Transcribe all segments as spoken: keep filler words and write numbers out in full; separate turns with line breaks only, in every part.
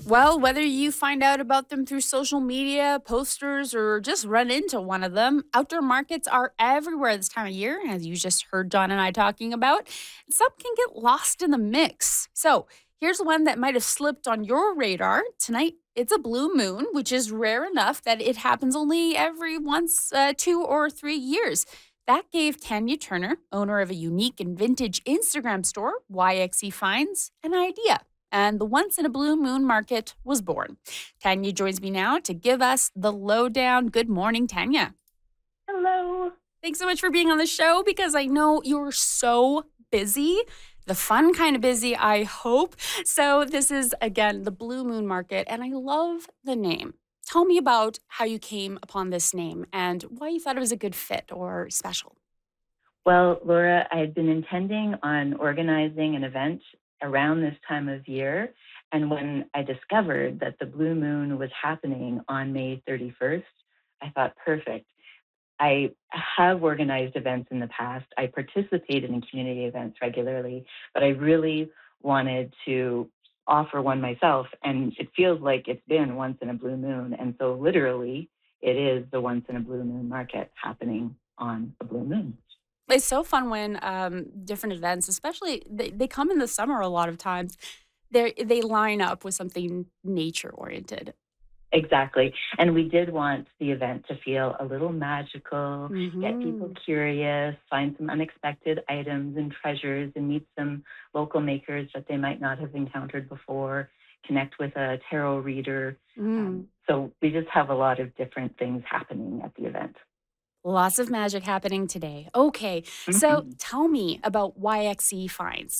Well, whether you find out about them through social media, posters, or just run into one of them, outdoor markets are everywhere this time of year, as you just heard John and I talking about. Some can get lost in the mix. So, here's one that might have slipped on your radar tonight. It's a blue moon, which is rare enough that it happens only every once, uh, two or three years. That gave Tanya Turner, owner of a unique and vintage Instagram store, Y X E Finds, an idea. And the Once in a Blue Moon Market was born. Tanya joins me now to give us the lowdown. Good morning, Tanya.
Hello.
Thanks so much for being on the show because I know you're so busy. The fun kind of busy, I hope. So, this is again the Blue Moon Market, and I love the name. Tell me about how you came upon this name and why you thought it was a good fit or special.
Well, Laura, I had been intending on organizing an event around this time of year. And when I discovered that the blue moon was happening on May thirty-first, I thought, perfect. I have organized events in the past. I participated in community events regularly, but I really wanted to offer one myself. And it feels like it's been once in a blue moon. And so, literally, it is the once in a blue moon market happening on a blue moon.
It's so fun when um, different events, especially they, they come in the summer a lot of times, they they line up with something nature oriented.
Exactly. And we did want the event to feel a little magical, get people
Hmm.
curious, find some unexpected items and treasures, and meet some local makers that they might not have encountered before, connect with a tarot reader. Um,
Mm.
so we just have a lot of different things happening at the event.
Lots of magic happening today. Okay, so
Mhm.
tell me about Y X E Finds.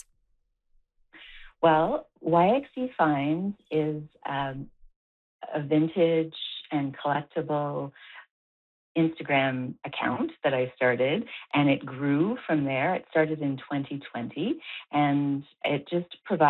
Well, Y X C Finds is um, a vintage and collectible Instagram account that I started, and it grew from there. It started in twenty twenty, and it just provides